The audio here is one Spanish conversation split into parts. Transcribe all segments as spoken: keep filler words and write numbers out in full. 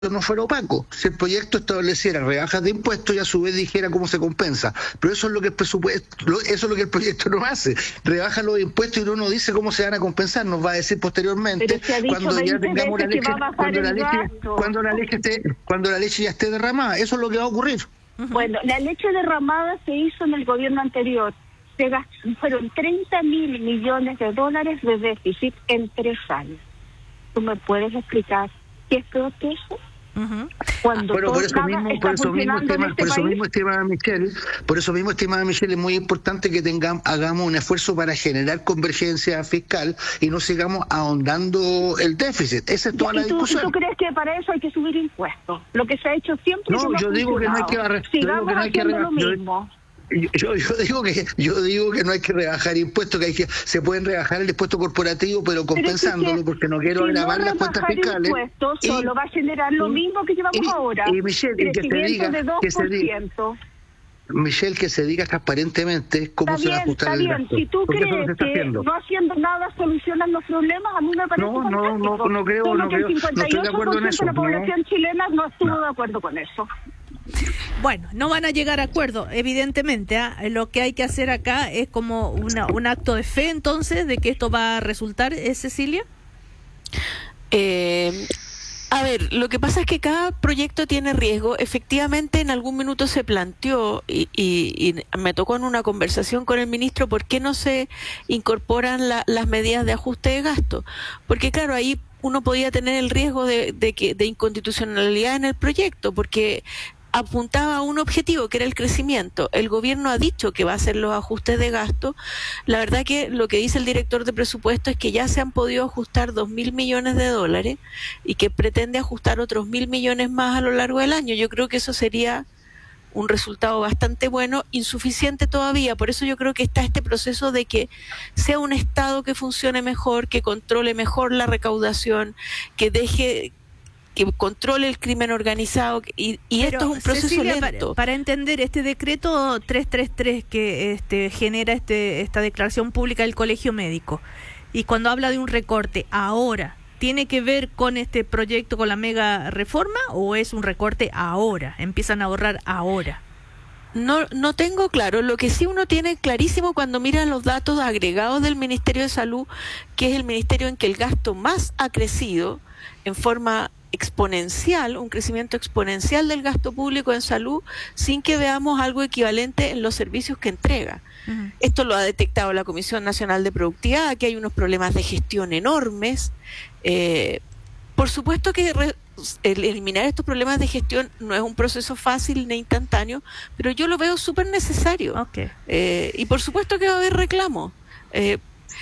no fuera opaco, si el proyecto estableciera rebajas de impuestos y a su vez dijera cómo se compensa, pero eso es lo que el presupuesto, eso es lo que el proyecto no hace, rebaja los impuestos y uno no dice cómo se van a compensar, nos va a decir posteriormente cuando ya tengamos la leche, cuando la leche, cuando la leche esté, cuando la leche ya esté derramada, eso es lo que va a ocurrir. Bueno, la leche derramada se hizo en el gobierno anterior, se gastó, fueron treinta mil millones de dólares de déficit en tres años. ¿Tú me puedes explicar qué es peor que eso? Uh-huh. Cuando bueno, por eso mismo, por eso mismo, estima, este por eso mismo, estimada Michelle, por eso mismo, estimada Michelle, es muy importante que tengamos, hagamos un esfuerzo para generar convergencia fiscal y no sigamos ahondando el déficit. Esa es toda ya, la tú, discusión. ¿Y tú crees que para eso hay que subir impuestos? Lo que se ha hecho siempre. No, yo digo que no hay que barrer. Sigamos que no hay que haciendo lo mismo. Yo, yo digo que yo digo que no hay que rebajar impuestos, que hay que se pueden rebajar el impuesto corporativo, pero compensándolo, pero porque no quiero si agravar no las cuentas fiscales. Impuestos, y, solo va a generar lo mismo que llevamos y, ahora. Y Michelle, y que se diga, que se diga, Michelle, que se diga transparentemente cómo está se bien, va a ajustar está el bien. gasto. Si tú crees no que haciendo. no haciendo nada solucionan los problemas, a mí me parece no, no, fantástico. No, no creo, Solo no que creo, el cincuenta y ocho por ciento no estoy de acuerdo en eso. de la población no. chilena no estuvo no. de acuerdo con eso. Bueno, no van a llegar a acuerdo, evidentemente. ¿eh? Lo que hay que hacer acá es como una, un acto de fe, entonces, de que esto va a resultar, ¿eh, Cecilia? Eh, a ver, lo que pasa es que cada proyecto tiene riesgo. Efectivamente, en algún minuto se planteó, y, y, y me tocó en una conversación con el ministro, ¿por qué no se incorporan la, las medidas de ajuste de gasto? Porque, claro, ahí uno podía tener el riesgo de, de, que, de inconstitucionalidad en el proyecto, porque apuntaba a un objetivo que era el crecimiento. El gobierno ha dicho que va a hacer los ajustes de gasto. La verdad que lo que dice el director de presupuesto es que ya se han podido ajustar dos mil millones de dólares y que pretende ajustar otros mil millones más a lo largo del año. Yo creo que eso sería un resultado bastante bueno, insuficiente todavía. Por eso yo creo que está este proceso de que sea un Estado que funcione mejor, que controle mejor la recaudación, que deje que controle el crimen organizado, y, y esto es un proceso Cecilia, lento. Para, para entender este decreto trescientos treinta y tres que este, genera este, esta declaración pública del Colegio Médico, y cuando habla de un recorte ahora, ¿tiene que ver con este proyecto, con la mega reforma, o es un recorte ahora? ¿Empiezan a ahorrar ahora? No, no tengo claro. Lo que sí uno tiene clarísimo cuando mira los datos agregados del Ministerio de Salud, que es el ministerio en que el gasto más ha crecido en forma exponencial, un crecimiento exponencial del gasto público en salud, sin que veamos algo equivalente en los servicios que entrega. Uh-huh. Esto lo ha detectado la Comisión Nacional de Productividad, que hay unos problemas de gestión enormes. Eh, por supuesto que re, el eliminar estos problemas de gestión no es un proceso fácil ni instantáneo, pero yo lo veo súper necesario. Okay. Eh, y por supuesto que va a haber reclamos. Eh,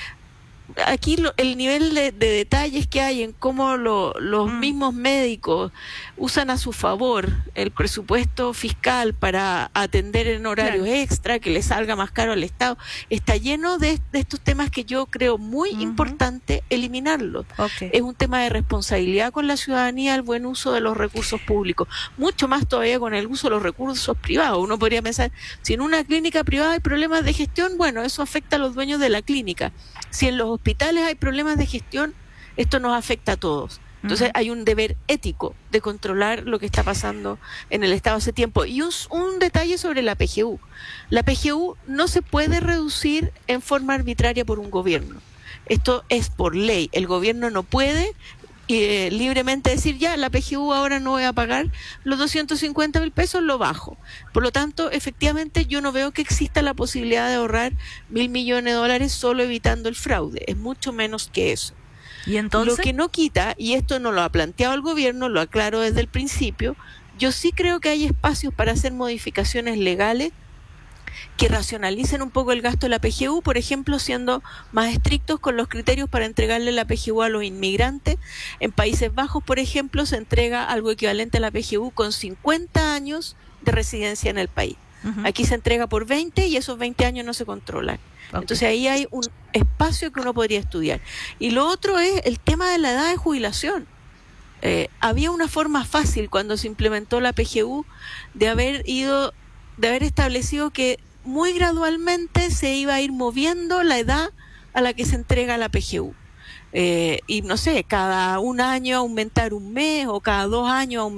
Aquí lo, el nivel de, de detalles que hay en cómo lo, los mm. mismos médicos usan a su favor el presupuesto fiscal para atender en horarios claro. extra, que le salga más caro al Estado, está lleno de, de estos temas que yo creo muy uh-huh. importante eliminarlos. Okay. Es un tema de responsabilidad con la ciudadanía, el buen uso de los recursos públicos, mucho más todavía con el uso de los recursos privados. Uno podría pensar, si en una clínica privada hay problemas de gestión, bueno, eso afecta a los dueños de la clínica. Si en los hospitales hay problemas de gestión, esto nos afecta a todos. Entonces uh-huh. hay un deber ético de controlar lo que está pasando en el Estado hace tiempo. Y un, un detalle sobre la P G U. La P G U no se puede reducir en forma arbitraria por un gobierno. Esto es por ley. El gobierno no puede eh, libremente decir, ya, la P G U ahora no voy a pagar los doscientos cincuenta mil pesos, lo bajo. Por lo tanto, efectivamente, yo no veo que exista la posibilidad de ahorrar mil millones de dólares solo evitando el fraude. Es mucho menos que eso. ¿Y entonces? Lo que no quita, y esto no lo ha planteado el gobierno, lo aclaro desde el principio, yo sí creo que hay espacios para hacer modificaciones legales que racionalicen un poco el gasto de la P G U, por ejemplo, siendo más estrictos con los criterios para entregarle la P G U a los inmigrantes. En Países Bajos, por ejemplo, se entrega algo equivalente a la P G U con cincuenta años de residencia en el país. Uh-huh. Aquí se entrega por veinte y esos veinte años no se controlan. Okay. Entonces ahí hay un espacio que uno podría estudiar. Y lo otro es el tema de la edad de jubilación. Eh, había una forma fácil cuando se implementó la P G U de haber ido, de haber establecido que muy gradualmente se iba a ir moviendo la edad a la que se entrega la P G U. eh, y no sé, cada un año aumentar un mes o cada dos años